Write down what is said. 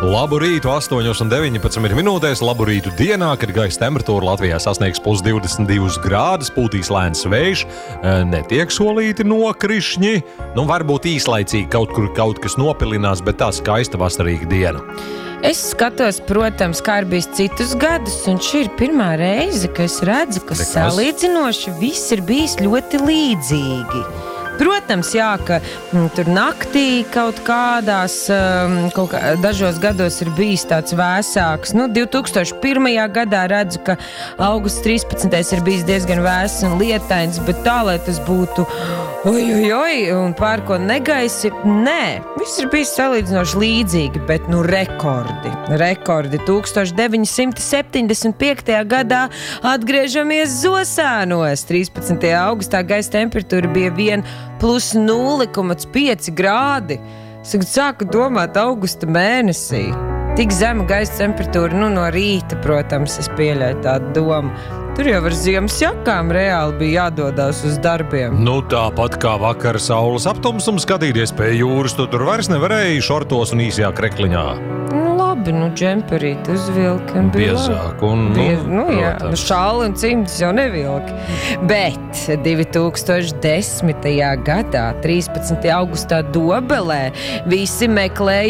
Labu rītu, 8:19 minūtēs. Labu rītu dienā, kad gaisa temperatūra Latvijā sasniegs plus 22 grādus, pūtīs lēns vējš, netiek solīti nokrišņi. Varbūt īslaicīgi kaut kas nopilinās, bet tā skaista vasarīga diena. Es skatos, protams, kā ir bijis citus gadus, un šī ir pirmā reize, ka es redzu, ka salīdzinoši viss ir bijis ļoti līdzīgi. Protams, jā, ka tur naktī kaut kādās, dažos gados ir bijis tāds vēsāks. 2001. gadā redzu, ka augusts 13. ir bijis diezgan vēss un lietains, bet tā, lai tas būtu un pērko negaisi, nē, viss ir bijis salīdzinoši līdzīgi, bet rekordi. 1975. gadā atgriežamies Zosānos. 13. augustā gaisa temperatūra bija plus 0,5 grādi. Sāku domāt augusta mēnesī. Tik zema gaisa temperatūra, no rīta, protams, es pieļauju tādu domu. Tur jau ar ziemas jakām reāli bija jādodās uz darbiem. Tāpat kā vakar saules aptumsums skatīties pie jūras, tu tur vairs nevarēji šortos un īsajā krekliņā. Labi, džemperīti uzvilki. Biezāk un, šāli un cimdus jau nevilki. Bet 2010. gadā, 13. augustā Dobelē, visi meklēja